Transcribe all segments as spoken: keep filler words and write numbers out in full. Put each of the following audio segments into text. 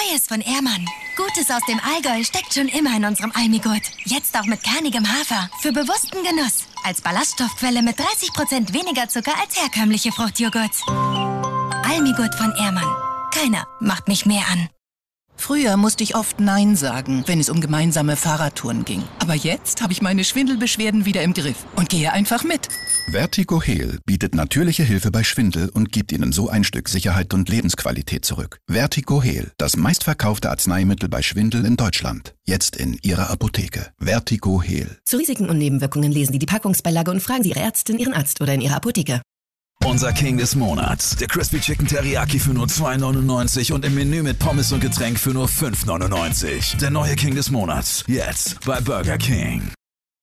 Neues von Ehrmann. Gutes aus dem Allgäu steckt schon immer in unserem Almigurt. Jetzt auch mit kernigem Hafer. Für bewussten Genuss. Als Ballaststoffquelle mit dreißig Prozent weniger Zucker als herkömmliche Fruchtjoghurts. Almigurt von Ehrmann. Keiner macht mich mehr an. Früher musste ich oft Nein sagen, wenn es um gemeinsame Fahrradtouren ging. Aber jetzt habe ich meine Schwindelbeschwerden wieder im Griff und gehe einfach mit. Vertigo Heal bietet natürliche Hilfe bei Schwindel und gibt Ihnen so ein Stück Sicherheit und Lebensqualität zurück. Vertigo Heal, das meistverkaufte Arzneimittel bei Schwindel in Deutschland. Jetzt in Ihrer Apotheke. Vertigo Heal. Zu Risiken und Nebenwirkungen lesen Sie die Packungsbeilage und fragen Sie Ihre Ärztin, Ihren Arzt oder in Ihrer Apotheke. Unser King des Monats. Der Crispy Chicken Teriyaki für nur zwei neunundneunzig und im Menü mit Pommes und Getränk für nur fünf neunundneunzig. Der neue King des Monats. Jetzt bei Burger King.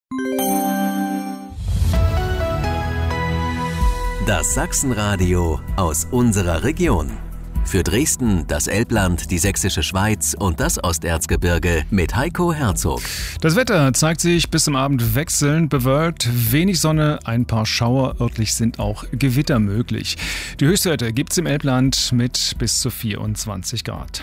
Das Sachsenradio aus unserer Region. Für Dresden, das Elbland, die Sächsische Schweiz und das Osterzgebirge mit Heiko Herzog. Das Wetter zeigt sich bis zum Abend wechselnd bewölkt, wenig Sonne, ein paar Schauer, örtlich sind auch Gewitter möglich. Die Höchstwerte gibt es im Elbland mit bis zu vierundzwanzig Grad.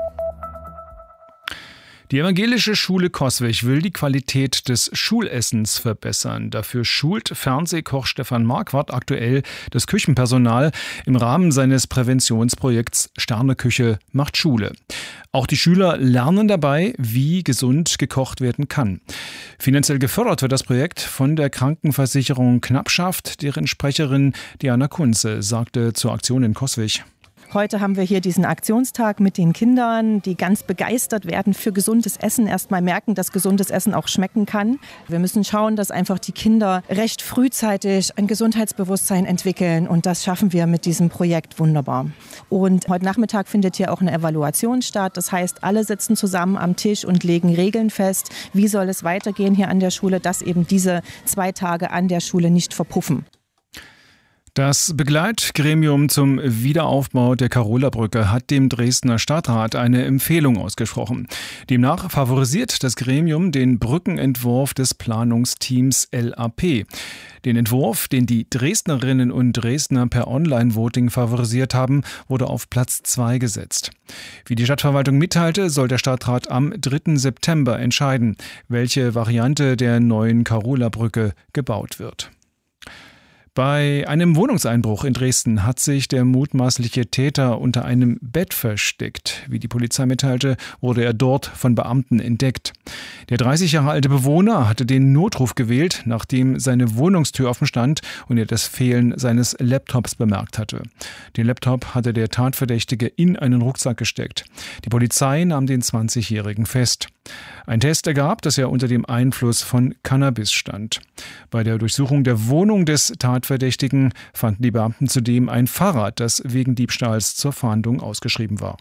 Die evangelische Schule Coswig will die Qualität des Schulessens verbessern. Dafür schult Fernsehkoch Stefan Marquardt aktuell das Küchenpersonal im Rahmen seines Präventionsprojekts Sterneküche macht Schule. Auch die Schüler lernen dabei, wie gesund gekocht werden kann. Finanziell gefördert wird das Projekt von der Krankenversicherung Knappschaft, deren Sprecherin Diana Kunze sagte zur Aktion in Coswig. Heute haben wir hier diesen Aktionstag mit den Kindern, die ganz begeistert werden für gesundes Essen. Erst mal merken, dass gesundes Essen auch schmecken kann. Wir müssen schauen, dass einfach die Kinder recht frühzeitig ein Gesundheitsbewusstsein entwickeln. Und das schaffen wir mit diesem Projekt wunderbar. Und heute Nachmittag findet hier auch eine Evaluation statt. Das heißt, alle sitzen zusammen am Tisch und legen Regeln fest. Wie soll es weitergehen hier an der Schule, dass eben diese zwei Tage an der Schule nicht verpuffen. Das Begleitgremium zum Wiederaufbau der Karola-Brücke hat dem Dresdner Stadtrat eine Empfehlung ausgesprochen. Demnach favorisiert das Gremium den Brückenentwurf des Planungsteams L A P. Den Entwurf, den die Dresdnerinnen und Dresdner per Online-Voting favorisiert haben, wurde auf Platz zwei gesetzt. Wie die Stadtverwaltung mitteilte, soll der Stadtrat am dritten September entscheiden, welche Variante der neuen Karola-Brücke gebaut wird. Bei einem Wohnungseinbruch in Dresden hat sich der mutmaßliche Täter unter einem Bett versteckt. Wie die Polizei mitteilte, wurde er dort von Beamten entdeckt. Der dreißig Jahre alte Bewohner hatte den Notruf gewählt, nachdem seine Wohnungstür offen stand und er das Fehlen seines Laptops bemerkt hatte. Den Laptop hatte der Tatverdächtige in einen Rucksack gesteckt. Die Polizei nahm den zwanzigjährigen fest. Ein Test ergab, dass er unter dem Einfluss von Cannabis stand. Bei der Durchsuchung der Wohnung des Tatverdächtigen fanden die Beamten zudem ein Fahrrad, das wegen Diebstahls zur Fahndung ausgeschrieben war.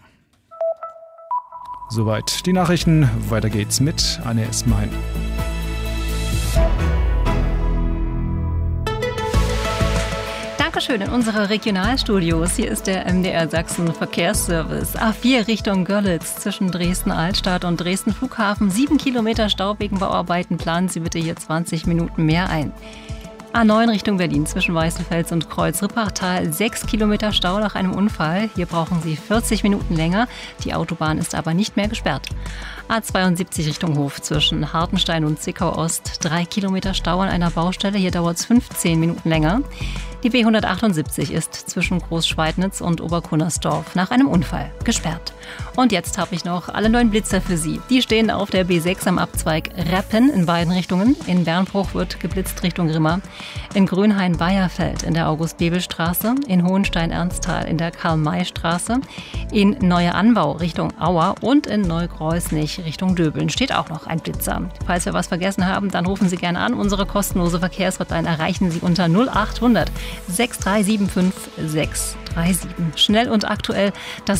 Soweit die Nachrichten. Weiter geht's mit Anne Esmein. Dankeschön in unsere Regionalstudios. Hier ist der M D R Sachsen Verkehrsservice. A vier Richtung Görlitz zwischen Dresden-Altstadt und Dresden-Flughafen. Sieben Kilometer Stau wegen Bauarbeiten. Planen Sie bitte hier zwanzig Minuten mehr ein. A neun Richtung Berlin zwischen Weißenfels und Kreuz-Rippachtal. Sechs Kilometer Stau nach einem Unfall. Hier brauchen Sie vierzig Minuten länger. Die Autobahn ist aber nicht mehr gesperrt. A zweiundsiebzig Richtung Hof zwischen Hartenstein und Zickau Ost. Drei Kilometer Stau an einer Baustelle. Hier dauert es fünfzehn Minuten länger. Die B hundertachtundsiebzig ist zwischen Großschweidnitz und Oberkunnersdorf nach einem Unfall gesperrt. Und jetzt habe ich noch alle neuen Blitzer für Sie. Die stehen auf der B sechs am Abzweig Reppen in beiden Richtungen. In Bernbruch wird geblitzt Richtung Grimma. In Grünhain-Bayerfeld in der August-Bebel-Straße. In Hohenstein-Ernsthal in der Karl-May-Straße. In Neuer Anbau Richtung Auer und in Neukreusnich Richtung Döbeln steht auch noch ein Blitzer. Falls wir was vergessen haben, dann rufen Sie gerne an. Unsere kostenlose Verkehrshotline erreichen Sie unter null acht hundert sechs drei sieben fünf sechs drei sieben. Schnell und aktuell, das